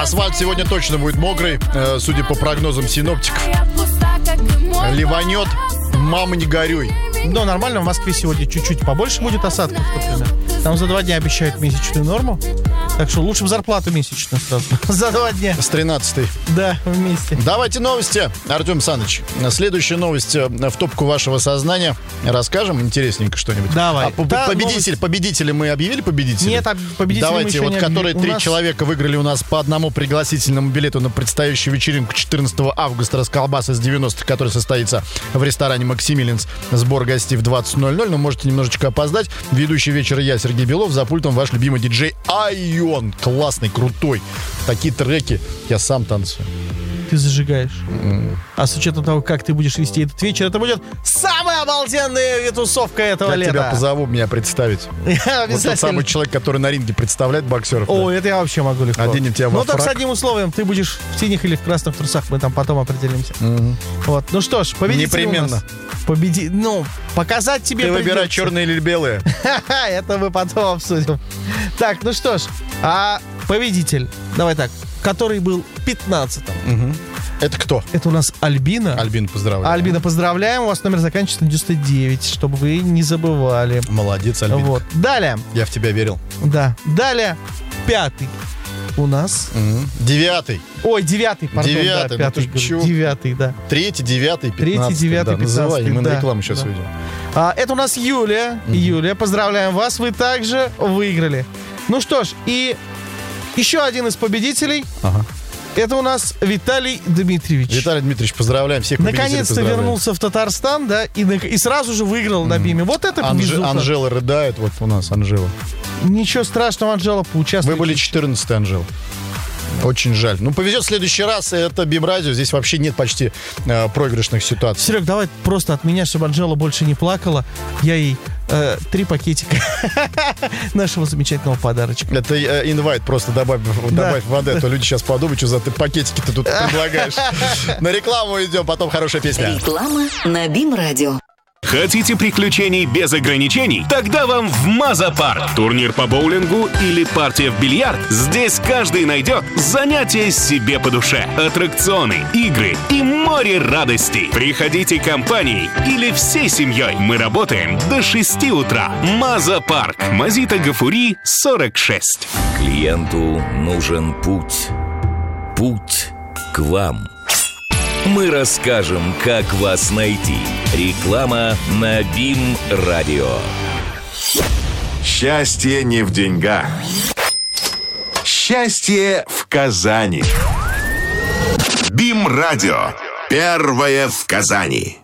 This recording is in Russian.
Асфальт сегодня точно будет мокрый, судя по прогнозам синоптиков. Ливанет, мама, не горюй. Но нормально, в Москве сегодня чуть-чуть побольше будет осадков, например. Там за 2 дня обещают месячную норму. Так что лучше бы зарплату месячную сразу. За 2 дня. С 13-й. Да, вместе. Давайте новости, Артем Саныч. Следующая новость в топку вашего сознания. Расскажем интересненько что-нибудь. Давай. Победители мы объявили победителей? Нет, победителей давайте, мы еще вот не которые объявили. 3 человека выиграли у нас по одному пригласительному билету на предстоящую вечеринку 14 августа «Расколбас» из 90-х, который состоится в ресторане «Максимилианс». Сбор гостей в 20:00, но можете немножечко опоздать. Ведущий вечера я, Сергей Белов, за пультом ваш любимый диджей Айон. Классный, крутой. Такие треки я сам танцую. Ты зажигаешь. А с учетом того, как ты будешь вести этот вечер, это будет самая обалденная тусовка этого лета. Я тебя позову меня представить. Вот тот самый человек, который на ринге представляет боксеров. О, это я вообще могу легко. Оденем тебя во фрак. Но так с одним условием. Ты будешь в синих или в красных трусах. Мы там потом определимся. Вот. Ну что ж, победитель непременно. Показать тебе Ты выбирай, придется. черные или белые. Это мы потом обсудим. Так, ну что ж. А победитель, давай так, который был 15-м. Это кто? Это у нас Альбина. Альбина, поздравляю. Альбина, поздравляем. У вас номер заканчивается на 99, чтобы вы не забывали. Молодец, Альбина. Вот. Далее. Я в тебя верил. Да. Далее. 5-й. У нас. 9-й. Ой, 9-й, пардон. 9-й, да, ну ты 5-й, чё? 9-й, да. 3-й, 9-й, 15-й. 3-й, 9-й, да, 15-й. называй, мы на да, рекламу сейчас да. уйдем. Это у нас Юлия. Юлия, поздравляем вас. Вы также выиграли. Ну что ж, и еще один из победителей. Ага. Это у нас Виталий Дмитриевич. Виталий Дмитриевич, поздравляем всех победителей. Наконец-то поздравляем. вернулся в Татарстан, да, и сразу же выиграл на Биме. Вот это безумно. Анжела рыдает, вот у нас Анжела. Ничего страшного, Анжела, поучаствует. Вы были 14-й, Анжела. Очень жаль. Ну, повезет в следующий раз. Это Бим-радио. Здесь вообще нет почти проигрышных ситуаций. Серег, давай просто от меня, чтобы Анжела больше не плакала. Я ей 3 пакетика нашего замечательного подарочка. Это инвайт, просто добавь воды, а то люди сейчас подумают, что за ты пакетики ты тут предлагаешь. На рекламу идем, потом хорошая песня. Реклама на Бим-радио. Хотите приключений без ограничений? Тогда вам в Маза-парк. Турнир по боулингу или партия в бильярд? Здесь каждый найдет занятие себе по душе. Аттракционы, игры и море радостей. Приходите компанией или всей семьей. Мы работаем до 6 утра. Маза-парк. Мазита Гафури, 46. Клиенту нужен путь. Путь к вам. Мы расскажем, как вас найти. Реклама на Бим-радио. Счастье не в деньгах. Счастье в Казани. Бим-радио. Первое в Казани.